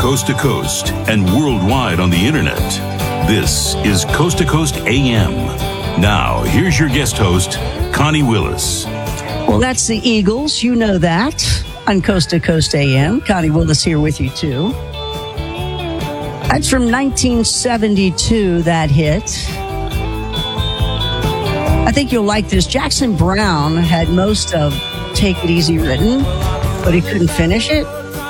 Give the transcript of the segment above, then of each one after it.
coast to coast and worldwide on the internet. This is Coast to Coast AM. Now, here's your guest host, Connie Willis. Well, that's the Eagles. You know that. On Coast to Coast AM. Connie Willis here with you, too. That's from 1972, that hit. I think you'll like this. Jackson Browne had most of Take It Easy written, but he couldn't finish it.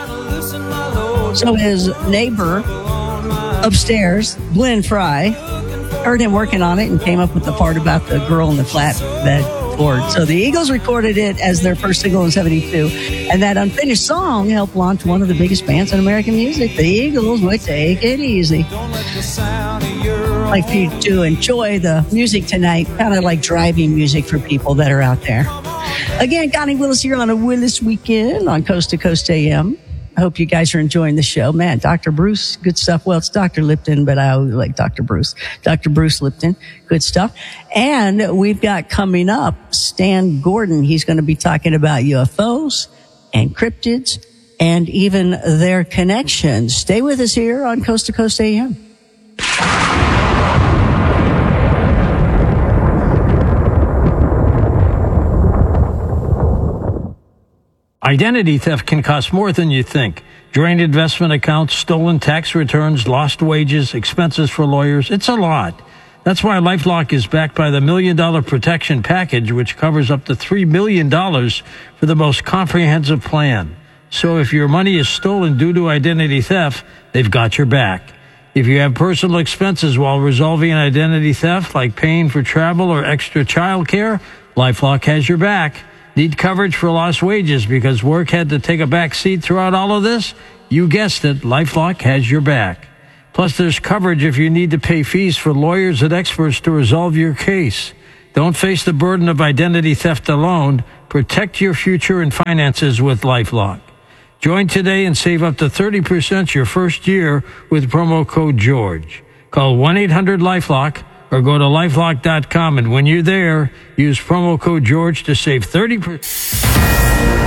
So his neighbor upstairs, Glenn Frey, heard him working on it and came up with the part about the girl in the flatbed Ford. So the Eagles recorded it as their first single in 72. And that unfinished song helped launch one of the biggest bands in American music, the Eagles, with Take It Easy. I'd like for you to enjoy the music tonight, kind of like driving music for people that are out there. Again, Connie Willis here on a Willis Weekend on Coast to Coast AM. I hope you guys are enjoying the show. Man, Dr. Bruce, good stuff. Well, it's Dr. Lipton, but I always like Dr. Bruce. Dr. Bruce Lipton, good stuff. And we've got coming up Stan Gordon. He's going to be talking about UFOs and cryptids and even their connections. Stay with us here on Coast to Coast AM. Identity theft can cost more than you think. Drained investment accounts, stolen tax returns, lost wages, expenses for lawyers. It's a lot. That's why LifeLock is backed by the $1 Million Protection Package, which covers up to $3 million for the most comprehensive plan. So if your money is stolen due to identity theft, they've got your back. If you have personal expenses while resolving an identity theft, like paying for travel or extra child care, LifeLock has your back. Need coverage for lost wages because work had to take a back seat throughout all of this? You guessed it, LifeLock has your back. Plus, there's coverage if you need to pay fees for lawyers and experts to resolve your case. Don't face the burden of identity theft alone. Protect your future and finances with LifeLock. Join today and save up to 30% your first year with promo code GEORGE. Call 1-800-LifeLock. Or go to lifelock.com, and when you're there, use promo code George to save 30%.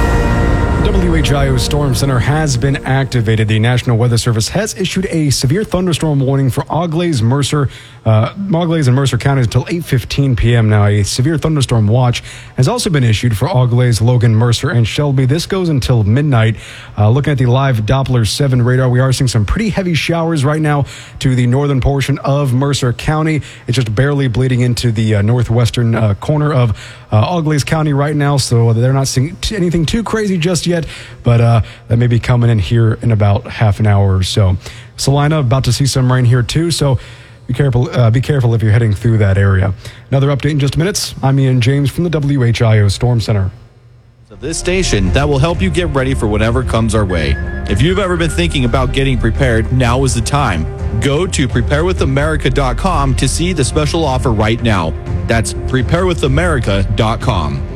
WHIO Storm Center has been activated. The National Weather Service has issued a severe thunderstorm warning for Auglaize and Mercer counties until 8:15 p.m. Now, a severe thunderstorm watch has also been issued for Auglaize, Logan, Mercer, and Shelby. This goes until midnight. Looking at the live Doppler 7 radar, we are seeing some pretty heavy showers right now to the northern portion of Mercer County. It's just barely bleeding into the northwestern corner of Auglaize County right now, so they're not seeing anything too crazy just yet, but that may be coming in here in about half an hour or so. Salina, about to see some rain here too, so be careful if you're heading through that area. Another update in just minutes. I'm Ian James from the WHIO Storm Center. This station that will help you get ready for whatever comes our way. If you've ever been thinking about getting prepared, now is the time. Go to preparewithamerica.com to see the special offer right now. That's preparewithamerica.com.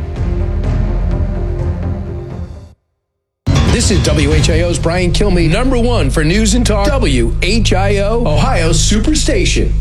This is WHIO's Brian Kilmeade, number one for news and talk. WHIO, Ohio Superstation.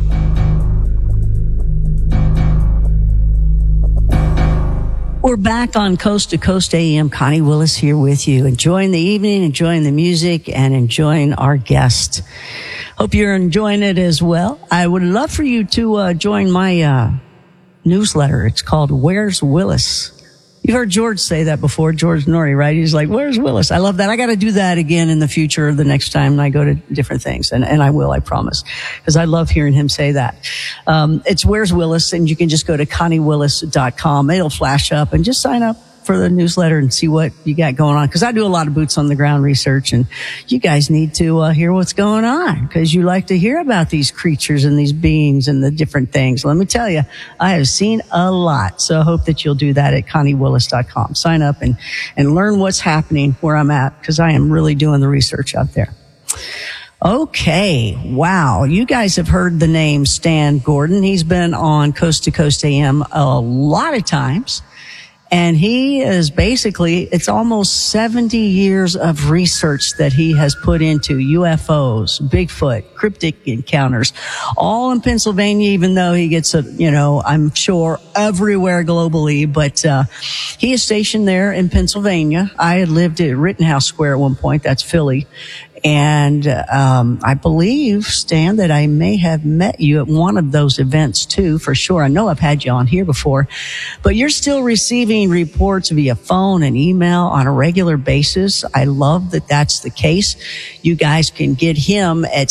We're back on Coast to Coast AM. Connie Willis here with you, enjoying the evening, enjoying the music, and enjoying our guest. Hope you're enjoying it as well. I would love for you to join my newsletter. It's called Where's Willis? You've heard George say that before, George Norrie, right? He's like, where's Willis? I love that. I got to do that again in the future, the next time I go to different things. And I will, I promise. Because I love hearing him say that. It's Where's Willis? And you can just go to ConnieWillis.com. It'll flash up and just sign up for the newsletter and see what you got going on. Because I do a lot of boots on the ground research, and you guys need to hear what's going on, because you like to hear about these creatures and these beings and the different things. Let me tell you, I have seen a lot. So I hope that you'll do that at ConnieWillis.com. Sign up and learn what's happening where I'm at, because I am really doing the research out there. Okay. Wow. You guys have heard the name Stan Gordon. He's been on Coast to Coast AM a lot of times. And he is basically, it's almost 70 years of research that he has put into UFOs, Bigfoot, cryptic encounters, all in Pennsylvania, even though he gets I'm sure everywhere globally, but he is stationed there in Pennsylvania. I had lived at Rittenhouse Square at one point, that's Philly. And I believe, Stan, that I may have met you at one of those events too, for sure. I know I've had you on here before, but you're still receiving reports via phone and email on a regular basis. I love that that's the case. You guys can get him at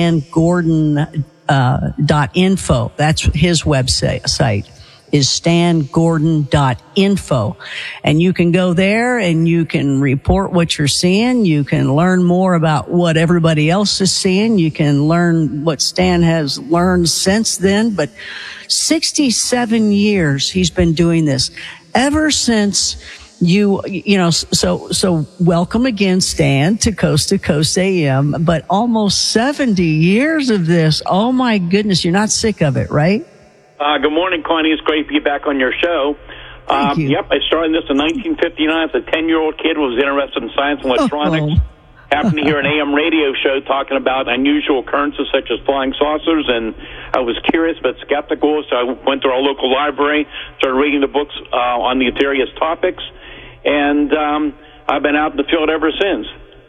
stangordon.info. That's his website. Is stangordon.info. And you can go there and you can report what you're seeing. You can learn more about what everybody else is seeing. You can learn what Stan has learned since then. But 67 years he's been doing this. Ever since so welcome again, Stan, to Coast AM. But almost 70 years of this. Oh my goodness, you're not sick of it, right? Good morning, Connie. It's great to be back on your show. Thank you. Yep, I started this in 1959 as a 10-year-old kid who was interested in science and electronics. Happened to hear an AM radio show talking about unusual occurrences such as flying saucers, and I was curious but skeptical, so I went to our local library, started reading the books on the various topics, and I've been out in the field ever since.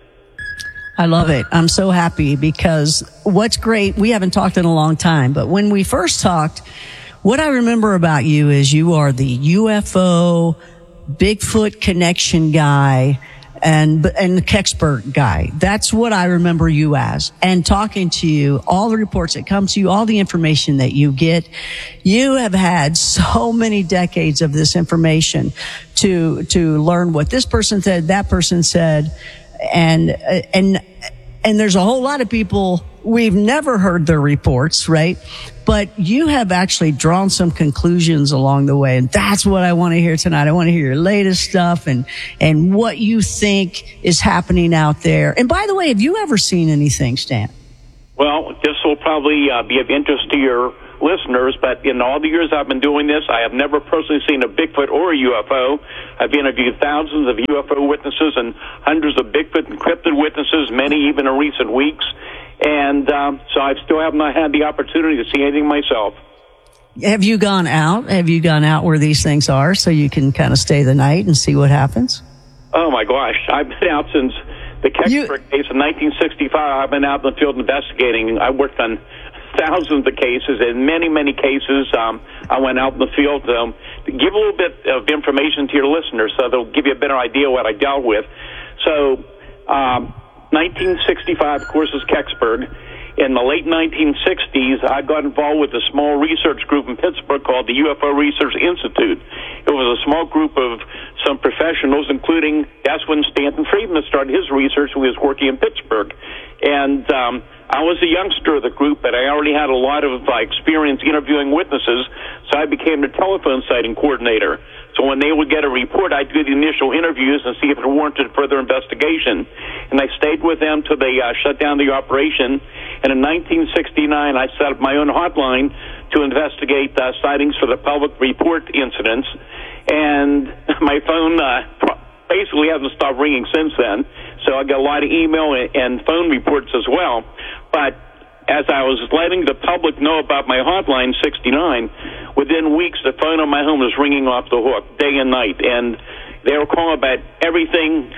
I love it. I'm so happy because what's great, we haven't talked in a long time, but when we first talked, what I remember about you is you are the UFO, Bigfoot connection guy, and the Kecksburg guy. That's what I remember you as. And talking to you, all the reports that come to you, all the information that you get, you have had so many decades of this information to learn what this person said, that person said, and there's a whole lot of people, we've never heard their reports, right? But you have actually drawn some conclusions along the way. And that's what I want to hear tonight. I want to hear your latest stuff and what you think is happening out there. And by the way, have you ever seen anything, Stan? Well, this will probably be of interest to your listeners, but in all the years I've been doing this, I have never personally seen a Bigfoot or a UFO. I've interviewed thousands of UFO witnesses and hundreds of Bigfoot and cryptid witnesses, many even in recent weeks. And so I still have not had the opportunity to see anything myself. Have you gone out? Have you gone out where these things are so you can kind of stay the night and see what happens? Oh, my gosh. I've been out since the Kecksburg case in 1965. I've been out in the field investigating. I worked on thousands of cases. In many, many cases, I went out in the field to give a little bit of information to your listeners so they'll give you a better idea of what I dealt with. So 1965, of course, is Kecksburg. In the late 1960s, I got involved with a small research group in Pittsburgh called the UFO Research Institute. It was a small group of some professionals, including, that's when Stanton Friedman started his research when he was working in Pittsburgh. And I was a youngster of the group, but I already had a lot of experience interviewing witnesses, so I became the telephone sighting coordinator. So when they would get a report, I'd do the initial interviews and see if it warranted further investigation. And I stayed with them till they shut down the operation. And in 1969, I set up my own hotline to investigate sightings for the public report incidents. And my phone basically hasn't stopped ringing since then. So I got a lot of email and phone reports as well. But as I was letting the public know about my hotline, 69, within weeks, the phone on my home was ringing off the hook, day and night. And they were calling about everything,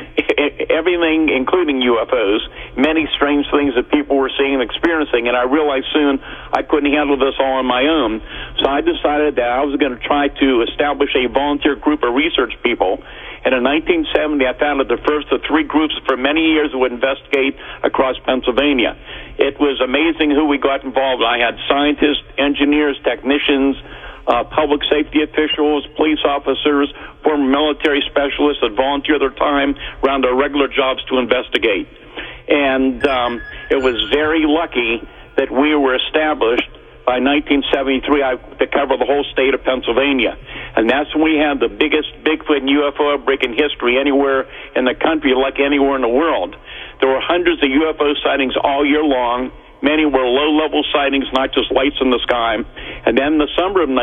including UFOs, many strange things that people were seeing and experiencing. And I realized soon I couldn't handle this all on my own. So I decided that I was going to try to establish a volunteer group of research people. And in 1970, I founded the first of three groups for many years that would investigate across Pennsylvania. It was amazing who we got involved. I had scientists, engineers, technicians, public safety officials, police officers, former military specialists that volunteer their time around their regular jobs to investigate. And it was very lucky that we were established by 1973 to cover the whole state of Pennsylvania. And that's when we had the biggest Bigfoot and UFO outbreak in history anywhere in the country, like anywhere in the world. There were hundreds of UFO sightings all year long. Many were low-level sightings, not just lights in the sky. And then in the summer of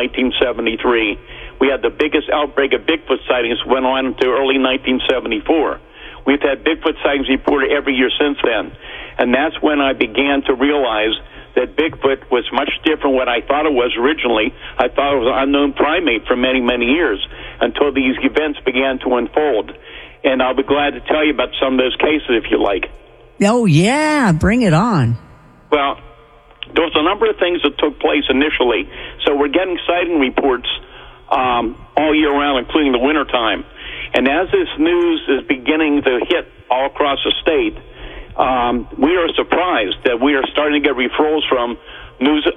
1973, we had the biggest outbreak of Bigfoot sightings, went on until early 1974. We've had Bigfoot sightings reported every year since then. And that's when I began to realize that Bigfoot was much different what I thought it was originally. I thought it was an unknown primate for many, many years until these events began to unfold. And I'll be glad to tell you about some of those cases if you like. Oh, yeah. Bring it on. Well, there was a number of things that took place initially. So we're getting sighting reports all year round, including the wintertime. And as this news is beginning to hit all across the state, we are surprised that we are starting to get referrals from news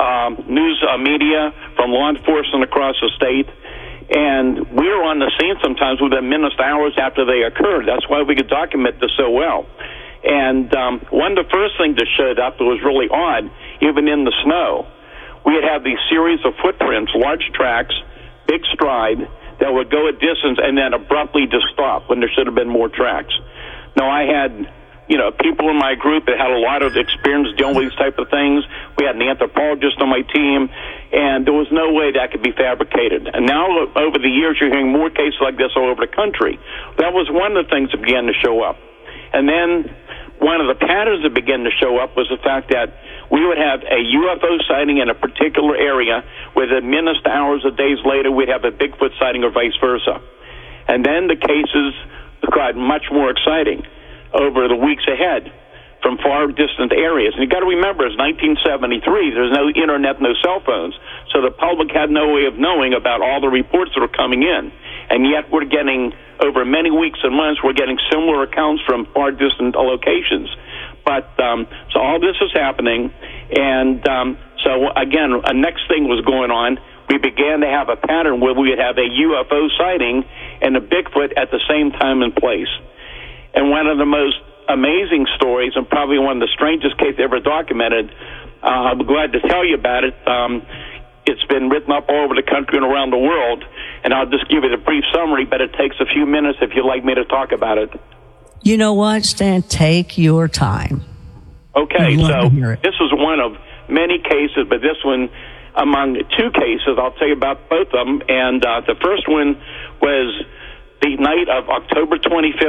media, from law enforcement across the state. And we are on the scene sometimes within minutes, hours after they occurred. That's why we could document this so well. And one of the first things that showed up that was really odd, even in the snow, we had had these series of footprints, large tracks, big stride, that would go a distance and then abruptly just stop when there should have been more tracks. Now, I had, people in my group that had a lot of experience dealing with these type of things. We had an anthropologist on my team, and there was no way that could be fabricated. And now, over the years, you're hearing more cases like this all over the country. That was one of the things that began to show up. And then one of the patterns that began to show up was the fact that we would have a UFO sighting in a particular area, within minutes to hours or days later, we'd have a Bigfoot sighting or vice versa. And then the cases got much more exciting over the weeks ahead from far distant areas. And you got to remember, it's 1973. There's no internet, no cell phones. So the public had no way of knowing about all the reports that were coming in. And yet we're getting, over many weeks and months, we're getting similar accounts from far distant locations. But so all this is happening, and so again, a next thing was going on. We began to have a pattern where we would have a UFO sighting and a Bigfoot at the same time and place. And one of the most amazing stories, and probably one of the strangest cases ever documented, I'm glad to tell you about it. It's been written up all over the country and around the world, and I'll just give it a brief summary, but it takes a few minutes if you'd like me to talk about it. You know what, Stan? Take your time. Okay, so this was one of many cases, but this one, among two cases, I'll tell you about both of them. And the first one was the night of October 25th.